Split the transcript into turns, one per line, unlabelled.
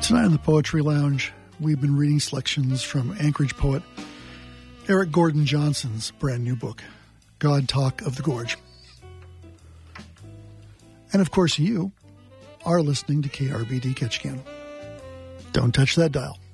Tonight on the Poetry Lounge, we've been reading selections from Anchorage poet Eric Gordon Johnson's brand new book, God Talk of the Gorge. And of course, you are listening to KRBD Ketchikan. Don't touch that dial.